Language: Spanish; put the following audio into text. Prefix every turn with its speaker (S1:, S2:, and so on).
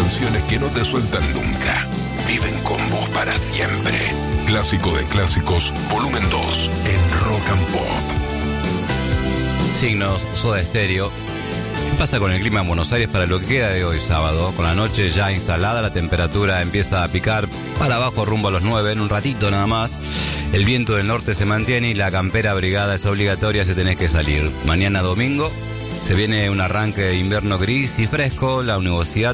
S1: canciones que no te sueltan nunca. Viven con vos para siempre. Clásico de clásicos, volumen 2, en Rock and Pop.
S2: Signos, Soda Stereo. ¿Qué pasa con el clima en Buenos Aires para lo que queda de hoy sábado? Con la noche ya instalada, la temperatura empieza a picar para abajo rumbo a los 9, en un ratito nada más. El viento del norte se mantiene y la campera abrigada es obligatoria si tenés que salir. Mañana domingo se viene un arranque de invierno gris y fresco. La nubosidad